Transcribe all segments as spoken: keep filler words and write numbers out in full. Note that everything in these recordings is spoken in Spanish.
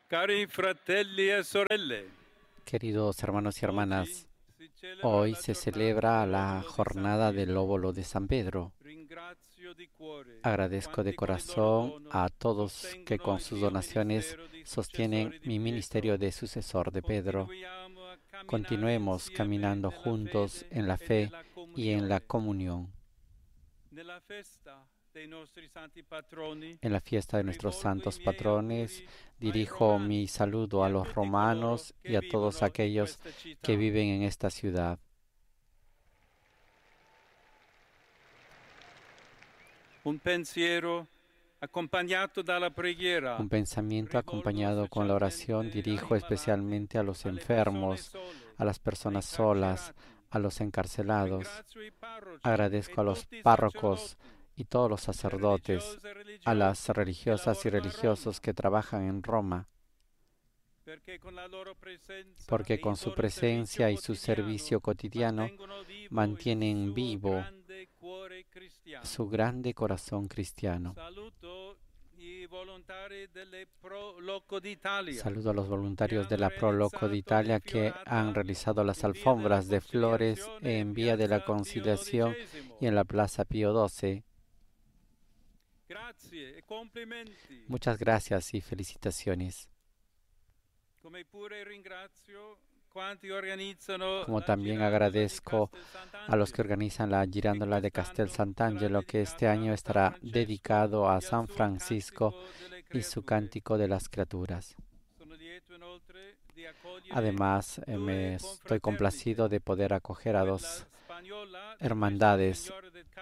Cari fratelli e sorelle, Queridos hermanos y hermanas, hoy se celebra la jornada del óvulo de San Pedro. Agradezco de corazón a todos que con sus donaciones sostienen mi ministerio de sucesor de Pedro. Continuemos caminando juntos en la fe y en la comunión. En la fiesta de nuestros santos patrones, dirijo mi saludo a los romanos y a todos aquellos que viven en esta ciudad. Un pensiero acompañato dalla preghiera. Un pensamiento acompañado con la oración dirijo especialmente a los enfermos, a las personas solas, a los encarcelados. Agradezco a los párrocos y todos los sacerdotes, a las religiosas y religiosos que trabajan en Roma, porque con su presencia y su servicio cotidiano mantienen vivo su grande corazón cristiano. Saludo a los voluntarios de la Pro Loco d'Italia que han realizado las alfombras de flores en Vía de la Conciliación y en la Plaza Pío doce. Muchas gracias y felicitaciones. Como también agradezco a los que organizan la Girandola de Castel Sant'Angelo, que este año estará dedicado a San Francisco y su Cántico de las Criaturas. Además, eh, me estoy complacido de poder acoger a dos hermandades.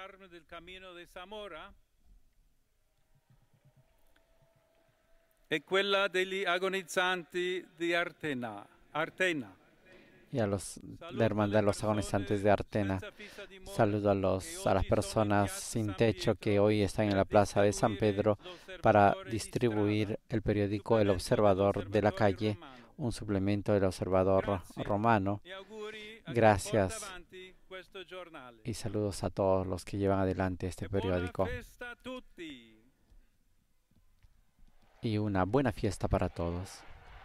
E quella degli agonizzanti di Artena. Artena. Y a los la hermandad de los agonizantes de Artena. Saludo a los a las personas sin techo que hoy están en la plaza de San Pedro para distribuir el periódico El Observador de la Calle, un suplemento del Observador Romano. Gracias y saludos a todos los que llevan adelante este periódico. Y una buena fiesta para todos.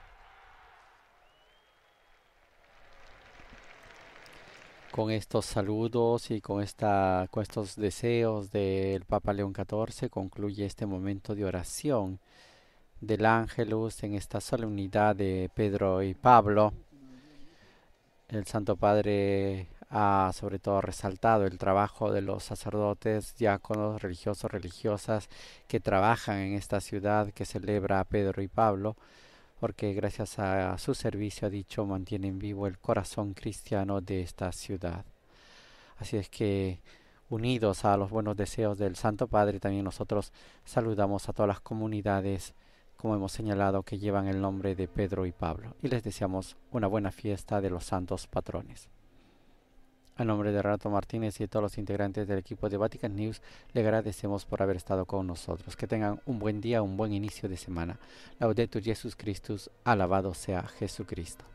Con estos saludos y con, esta, con estos deseos del Papa León catorce concluye este momento de oración del Ángelus en esta solemnidad de Pedro y Pablo. El Santo Padre ha sobre todo resaltado el trabajo de los sacerdotes, diáconos, religiosos, religiosas que trabajan en esta ciudad que celebra a Pedro y Pablo, porque gracias a su servicio, ha dicho, mantienen vivo el corazón cristiano de esta ciudad. Así es que, unidos a los buenos deseos del Santo Padre, también nosotros saludamos a todas las comunidades, como hemos señalado, que llevan el nombre de Pedro y Pablo, y les deseamos una buena fiesta de los santos patrones. A nombre de Renato Martínez y de todos los integrantes del equipo de Vatican News, le agradecemos por haber estado con nosotros. Que tengan un buen día, un buen inicio de semana. Laudetur Jesus Christus, alabado sea Jesucristo.